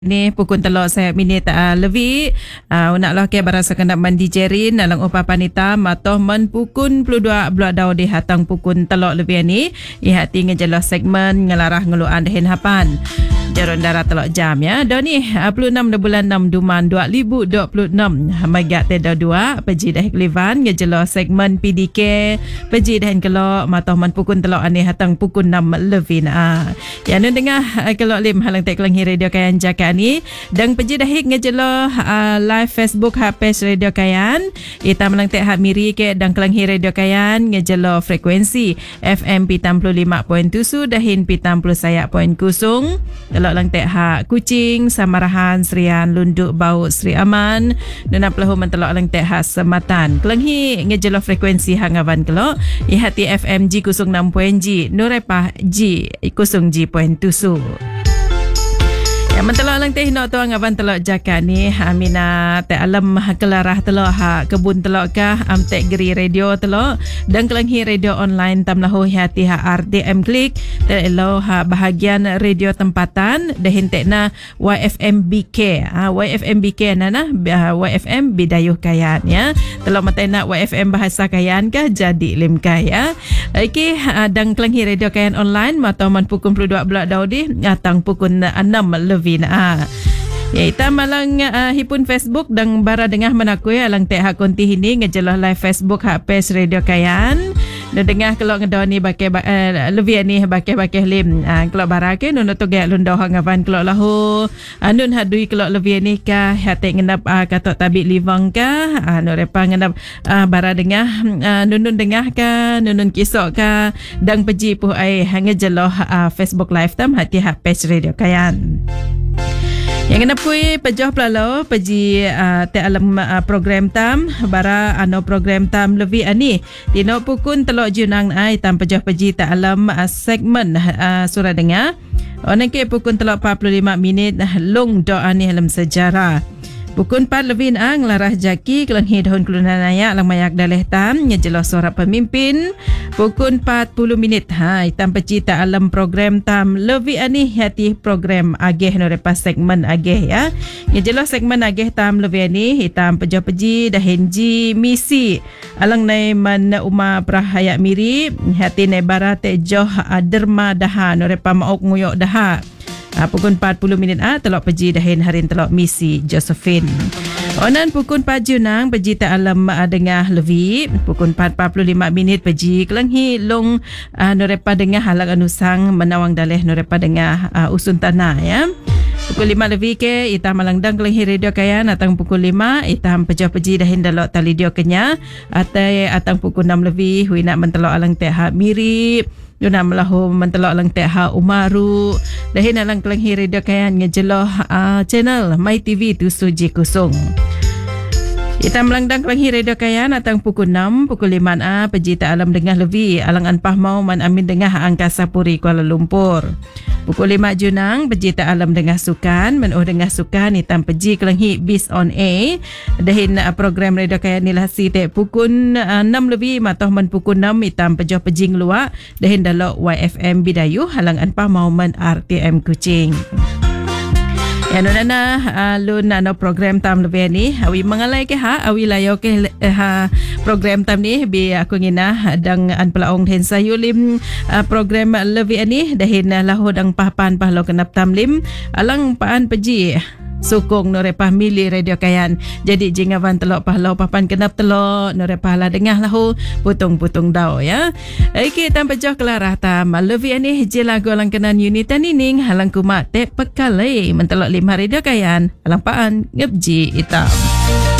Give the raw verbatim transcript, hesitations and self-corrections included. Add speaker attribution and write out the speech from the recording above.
Speaker 1: Ni pukul telok saya minit uh, lebih uh, nak lah ke barasa kena mandi jerin dalam upah panita matoh men pukul puluh dua blok dau di hatang pukul telok lebih ni ihat tinggal jelas segmen ngelarah ngeluan dehin hapan jaron darah telok jam ya dah ni uh, puluh enam bulan enam Duman dua ribu dua puluh enam magat teda dua peji dah klivan ngejelas segmen P D K peji dah kelok matoh men pukul telok ani hatang pukul enam lebih ah ya nun dengar uh, kelok lim halang tek kelang radio kayan jaka ni dan peji dah hik ngejelo uh, live Facebook ha page radio kayan ita melang tek hak miri ke dan kelanghi radio kayan ngejelo frekuensi F M enam puluh lima perpuluhan tujuh dahin enam puluh saya poin kusung telok lang tek hak Kuching Samarahan Serian Lunduk Bau Sri Aman dan aplahu mentelok lang tek hak Sematan kelanghi ngejelo frekuensi hak ngawan kelok ihati F M G kusung enam poin G Nurepah G kusung G poin tujuh. Ya mentelok lang teh nak tuang aban telok jaka ni amina te alam kelarah telok ha kebun telok kah am tek geri radio telok dan kelanghi radio online tam lahu hati ha R D M klik te elo ha bahagian radio tempatan dahin tekna Y F M B K ha Y F M B K nana Y F M Bidayuh Kayan ya telok mate nak Y F M bahasa Kayan kah jadi lim kaya okey dan kelanghi radio Kayan online matoman pukul dua puluh dua blok daudi atang pukul enam Vina. Ya ita malang uh, hipun Facebook dan bara dengah menakui alang tek hak konti ini ngejelah live Facebook hak page radio Kayan dan dengah kalau ngedaw ni bakai uh, lebih ni bakai-bakai lim uh, kalau bara ke nun tu gak lundaw hangavan kalau lahu anun hadui kalau lebih ni ka hate ngendap uh, katok tabik livang ka uh, nu repa ngendap uh, bara dengah uh, nunun dengah ka nunun kisok ka dan peji puh ai ngejelah uh, Facebook live tam hati hak page radio Kayan. Yang kena pui pejoh pelalo peji uh, te alam uh, program tam bara ano program tam lebih ani dino pukun telok junang ai tam pejoh peji te alam uh, segmen uh, surah dengar onan ke pukun telok empat puluh lima minit long doa ni dalam sejarah pukul empat lebih ang larah jaki kelenghi dahun kelunan ayak lang mayak daleh tam ngejelos suara pemimpin pukul empat puluh minit ha hitam pecita alam program tam lebih ani hati program ageh no repas segmen ageh ya ngejelos segmen ageh tam lebih ani hitam pejo peji dahin ji misi alang nai man uma prahaya miri hati ne barate joh derma daha no repa maok nguyok daha Uh, pukul empat puluh minit ah telok peji dahin harin telok misi Josephine. Onan pukul empat junang peji ta alam uh, dengah levi pukul empat empat puluh lima minit peji kelanghi long uh, norepa dengah halang anusang menawang daleh norepa dengah uh, usun tanah ya. Pukul lima lebih ke ita malangdang kelanghi radio Kayan atang pukul lima ita pejo peji dahin dalok talidio kenya atai atang pukul enam lebih hui nak mentelok alang teh ha mirip Yuna melahu mentelok lang teh ha Umaru dahin alang kelanghi radio Kayan ngejeloh uh, channel My T V tujuh J kusung. Ita melangdang kelanghi radio Kayan atang pukul enam pukul lima a peji ta alam dengah levi alang anpah mau man amin dengah Angkasa Puri Kuala Lumpur. Pukul lima junang peji ta alam dengah sukan menuh dengah sukan hitam peji kelanghi Bis on A dahin uh, program radio Kayan nilasi te pukul uh, enam lebih matoh man pukul enam hitam pejoh peji ngeluak dahin dalok Y F M Bidayuh halang anpah mau man R T M Kuching. Ya nona uh, lun ano program tam lebih ni awi mengalai ke ha awi layo ke ha program tam ni bi aku ngina dang an pelaong hen sayulim uh, program lebih ni dahin lahu dang pahpan pahlo kenap tamlim alang paan peji sukong norepah mili radio Kayan jadi jingawan telok pahlau papan kenap telok norepah la dengah lahu putung-putung dau ya okey tam pejoh kelarah tam lebih ni je lagu lang kenan unita nining halang kumat te pekalai mentelok lima radio Kayan alang paan ngepji hitam.